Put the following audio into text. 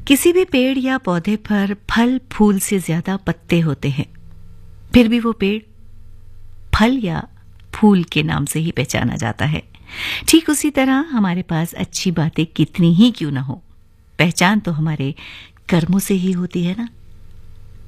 किसी भी पेड़ या पौधे पर फल फूल से ज्यादा पत्ते होते हैं, फिर भी वो पेड़ फल या फूल के नाम से ही पहचाना जाता है। ठीक उसी तरह हमारे पास अच्छी बातें कितनी ही क्यों ना हो, पहचान तो हमारे कर्मों से ही होती है ना।